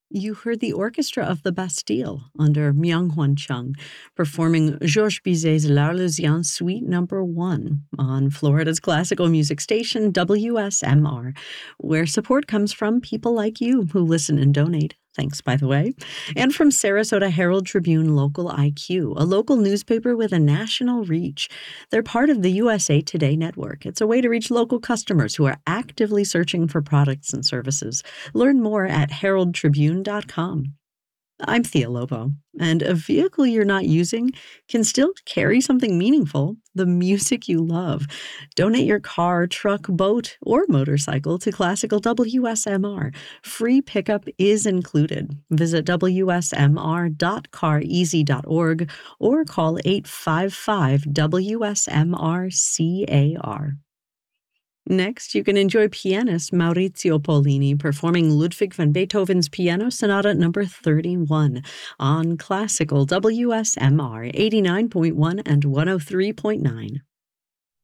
You heard the Orchestra of the Bastille under Myung-Hwan Chung performing Georges Bizet's L'Arlésienne Suite Number 1 on Florida's classical music station WSMR, where support comes from people like you who listen and donate. Thanks, by the way. And from Sarasota Herald Tribune Local IQ, a local newspaper with a national reach. They're part of the USA Today network. It's a way to reach local customers who are actively searching for products and services. Learn more at heraldtribune.com. I'm Thea Lobo, and a vehicle you're not using can still carry something meaningful, the music you love. Donate your car, truck, boat, or motorcycle to Classical WSMR. Free pickup is included. Visit wsmr.careasy.org or call 855-WSMR-CAR. Next, you can enjoy pianist Maurizio Pollini performing Ludwig van Beethoven's Piano Sonata No. 31 on Classical WSMR 89.1 and 103.9.